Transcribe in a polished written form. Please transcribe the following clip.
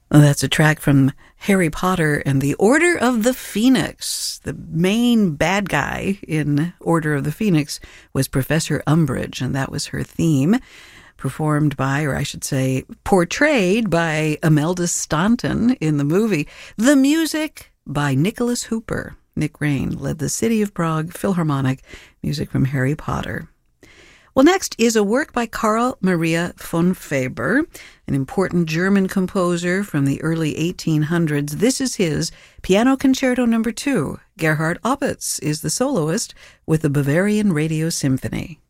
Well, that's a track from Harry Potter and the Order of the Phoenix. The main bad guy in Order of the Phoenix was Professor Umbridge, and that was her theme, performed by, or I should say, portrayed by Imelda Staunton in the movie. The music by Nicholas Hooper. Nick Rain led the City of Prague Philharmonic, music from Harry Potter. Well, next is a work by Carl Maria von Weber, an important German composer from the early 1800s. This is his Piano Concerto No. 2. Gerhard Opitz is the soloist with the Bavarian Radio Symphony.